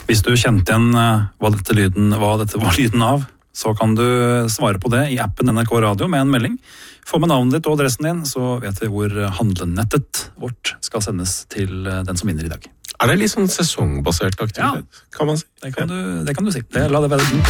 Hvis du kjente igjen hva dette var lyden av, så kan du svare på det i appen NRK Radio med en melding. Få med navnet ditt og adressen din, så vet vi hvor handlenettet vårt skal sendes til den som vinner i dag. Det litt sånn sesongbasert aktivitet, kan man si? Det kan du si. La det være.